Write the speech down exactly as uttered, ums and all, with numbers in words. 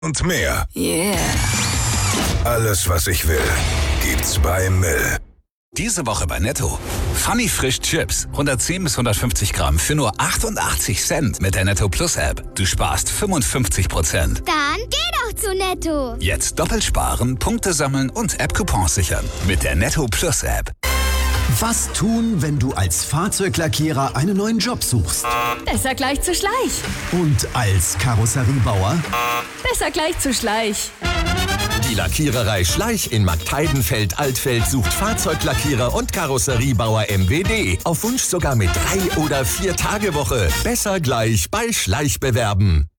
und mehr. Yeah. Alles, was ich will, gibt's bei Mill. Diese Woche bei Netto. Funny Frisch Chips. hundertzehn bis hundertfünfzig Gramm für nur achtundachtzig Cent mit der Netto Plus App. Du sparst fünfundfünfzig Prozent. Dann geh doch zu Netto. Jetzt doppelt sparen, Punkte sammeln und App-Coupons sichern. Mit der Netto Plus App. Was tun, wenn du als Fahrzeuglackierer einen neuen Job suchst? Besser gleich zu Schleich. Und als Karosseriebauer? Besser gleich zu Schleich. Die Lackiererei Schleich in Marktheidenfeld-Altfeld sucht Fahrzeuglackierer und Karosseriebauer M W D. Auf Wunsch sogar mit drei- oder vier Tage Woche. Besser gleich bei Schleich bewerben.